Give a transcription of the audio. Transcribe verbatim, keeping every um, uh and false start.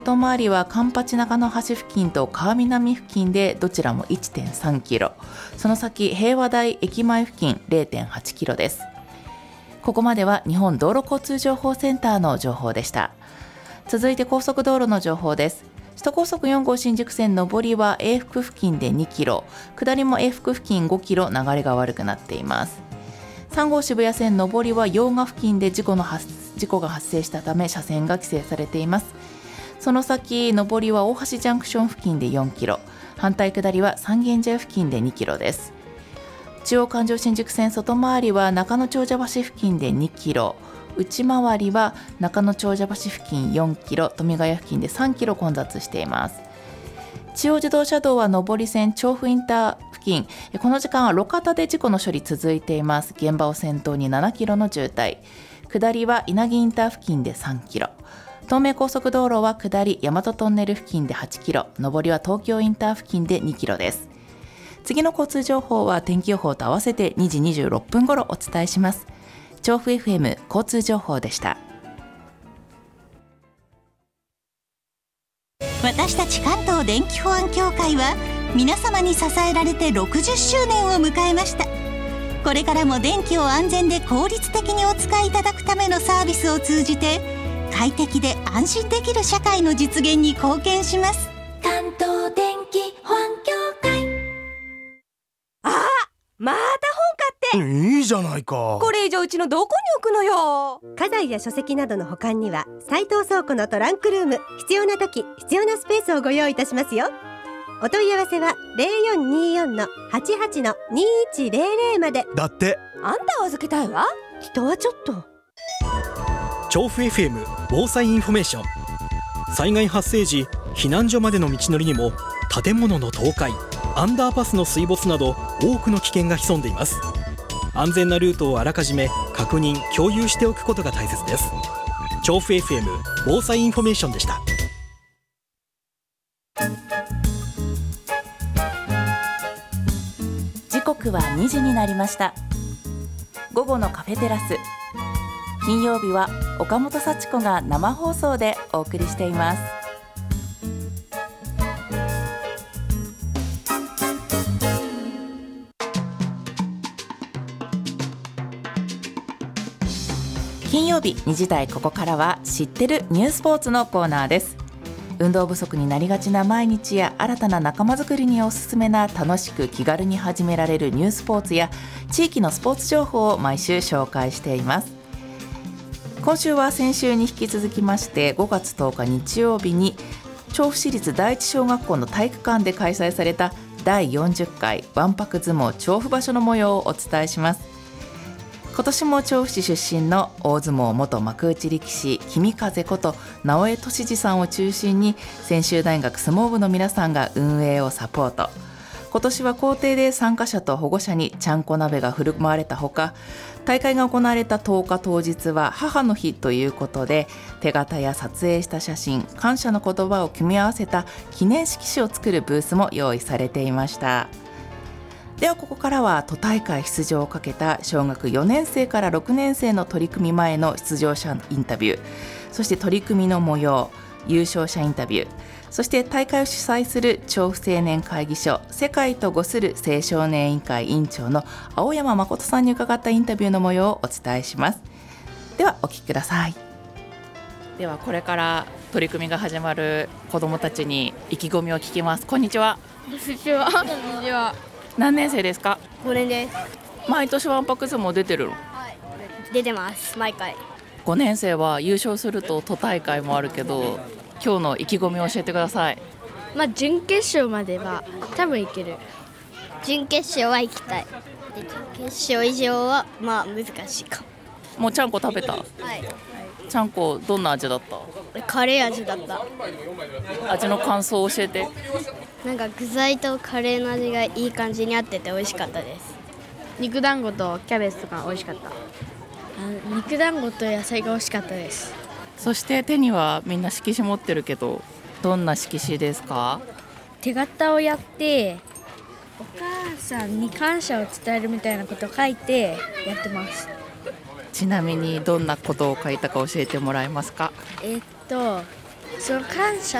外回りはカンパチ中野橋付近と川南付近でどちらも いってんさんキロ、その先平和台駅前付近 れいてんはちキロです。ここまでは日本道路交通情報センターの情報でした。続いて高速道路の情報です。首都高速よん号新宿線上りは永福付近でにキロ、下りも永福付近ごキロ、流れが悪くなっています。さん号渋谷線上りは用賀付近で事故の発事故が発生したため車線が規制されています。その先上りは大橋ジャンクション付近でよんキロ、反対下りは三軒茶屋付近でにキロです。中央環状新宿線外回りは中野長者橋付近でにキロ、内回りは中野長者橋付近よんキロ、富ヶ谷付近でさんキロ混雑しています。中央自動車道は上り線調布インター付近、この時間は路肩で事故の処理続いています。現場を先頭にななキロの渋滞、下りは稲城インター付近でさんキロ、東名高速道路は下り大和トンネル付近ではちキロ、上りは東京インター付近でにキロです。次の交通情報は天気予報と合わせてにじにじゅうろっぷん頃お伝えします。調布 エフエム 交通情報でした。 私たち関東電気保安協会は皆様に支えられてろくじゅっしゅうねんを迎えました。これからも電気を安全で効率的にお使いいただくためのサービスを通じて快適で安心できる社会の実現に貢献します。 関東電気保安協会。 あ、また本買って。 いいじゃないか。 これ以上うちのどこに置くのよ。 家財や書籍などの保管には斉藤倉庫のトランクルーム、必要な時必要なスペースをご用意いたしますよ。お問い合わせは ゼロよんにーよん はちはち にいちゼロゼロ まで。 だってあんたを預けたいわ。 人はちょっと。 調布 エフエム 防災インフォメーション。災害発生時避難所までの道のりにも建物の倒壊、アンダーパスの水没など多くの危険が潜んでいます。安全なルートをあらかじめ確認共有しておくことが大切です。調布 エフエム 防災インフォメーションでした。 時刻はにじになりました。午後のカフェテラス、金曜日は岡本幸子が生放送でお送りしています。金曜日にじ台、ここからは知ってるニュースポーツのコーナーです。運動不足になりがちな毎日や新たな仲間づくりにおすすめな楽しく気軽に始められるニュースポーツや地域のスポーツ情報を毎週紹介しています。今週は先週に引き続きましてごがつとおか日曜日に調布市立第一小学校の体育館で開催されただいよんじゅっかいわんぱく相撲調布場所の模様をお伝えします。今年も調布市出身の大相撲元幕内力士君風こと直江俊二さんを中心に専修大学相撲部の皆さんが運営をサポート。今年は校庭で参加者と保護者にちゃんこ鍋が振る舞われたほか、大会が行われたとおか当日は母の日ということで手形や撮影した写真、感謝の言葉を組み合わせた記念色紙を作るブースも用意されていました。ではここからは都大会出場をかけた小学よねん生からろくねん生の取り組み前の出場者インタビュー、そして取り組みの模様、優勝者インタビュー、そして大会を主催する調布青年会議所世界とごする青少年委員会委員長の青山誠さんに伺ったインタビューの模様をお伝えします。ではお聞きください。ではこれから取り組みが始まる子どもたちに意気込みを聞きます。こんにちは。 こんにちは。こんにちは。 何年生ですか？ ごねんです。 毎年わんぱく相撲出てるの？ はい、出てます。毎回。 ごねん生は優勝すると都大会もあるけど、今日の意気込みを教えてください。 まあ準決勝までは多分いける。 準決勝は行きたい。で準決勝以上はまあ難しいかも。 もうちゃんこ食べた？ はい。 ちゃんこどんな味だった？ カレー味だった。 味の感想を教えて。 なんか具材とカレーの味がいい感じに合ってて美味しかったです。 肉団子とキャベツとか美味しかった。あ肉団子と野菜が美味しかったです。 そして手にはみんな色紙持ってるけど、どんな色紙ですか？ 手形をやってお母さんに感謝を伝えるみたいなことを書いてやってます。 ちなみにどんなことを書いたか教えてもらえますか？ えっとその感謝